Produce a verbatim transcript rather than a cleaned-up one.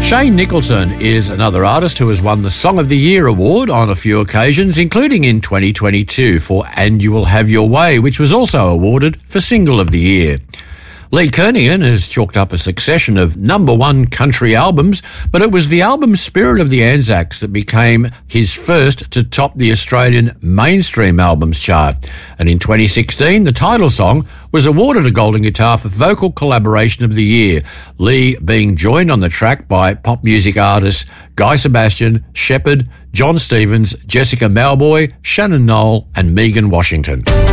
Shane Nicholson is another artist who has won the Song of the Year award on a few occasions, including in twenty twenty-two for And You Will Have Your Way, which was also awarded for Single of the Year. Lee Kernaghan has chalked up a succession of number one country albums, but it was the album Spirit of the Anzacs that became his first to top the Australian mainstream albums chart. And in twenty sixteen, the title song was awarded a Golden Guitar for Vocal Collaboration of the Year, Lee being joined on the track by pop music artists Guy Sebastian, Shepherd, John Stevens, Jessica Mauboy, Shannon Noll and Megan Washington.